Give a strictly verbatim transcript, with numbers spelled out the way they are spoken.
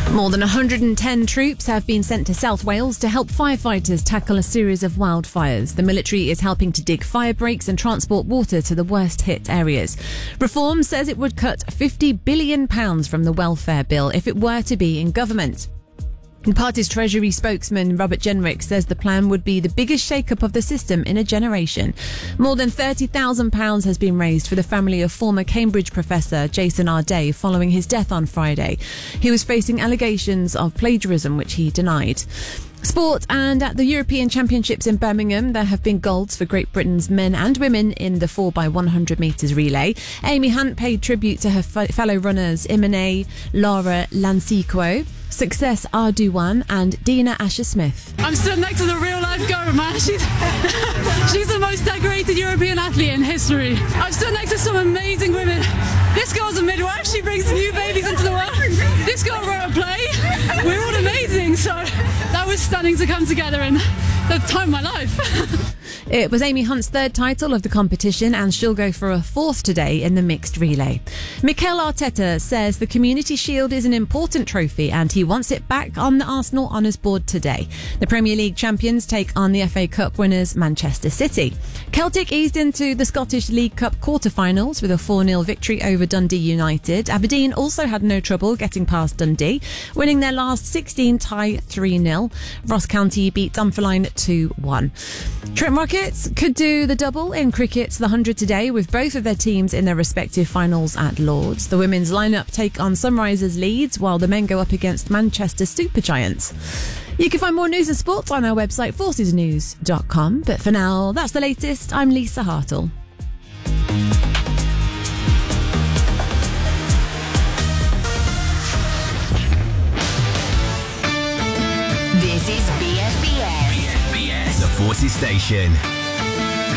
More than one hundred ten troops have been sent to South Wales to help firefighters tackle a series of wildfires. The military is helping to dig fire breaks and transport water to the worst hit areas. Reform says it would cut fifty billion pounds from the welfare bill if it were to be in government. The party's Treasury spokesman Robert Jenrick says the plan would be the biggest shake-up of the system in a generation. More than thirty thousand pounds has been raised for the family of former Cambridge professor Jason Arday following his death on Friday. He was facing allegations of plagiarism, which he denied. Sport, and at the European Championships in Birmingham, there have been golds for Great Britain's men and women in the four by one hundred metres relay. Amy Hunt paid tribute to her f- fellow runners Imane Laura Lansiko, Success Arduan and Dina Asher-Smith. I'm stood next to the real-life girl, man. She's, she's the most decorated European athlete in history. I've stood next to some amazing women. This girl's a midwife. She brings new babies into the world. This girl wrote a play. We're all amazing. So that was stunning to come together in the time of my life. It was Amy Hunt's third title of the competition, and she'll go for a fourth today in the mixed relay. Mikel Arteta says the Community Shield is an important trophy and he wants it back on the Arsenal Honours Board today. The Premier League champions take on the F A Cup winners Manchester City. Celtic eased into the Scottish League Cup quarter-finals with a four nil victory over Dundee United. Aberdeen also had no trouble getting past Dundee, winning their last sixteen tie three nil. Ross County beat Dunfermline two one. Trent Rockets could do the double in cricket's The one hundred today, with both of their teams in their respective finals at Lords. The women's lineup take on Sunrisers Leeds, while the men go up against Manchester Supergiants. You can find more news and sports on our website, forces news dot com. But for now, that's the latest. I'm Lisa Hartle. This is B F B S. B F B S, the Forces Station.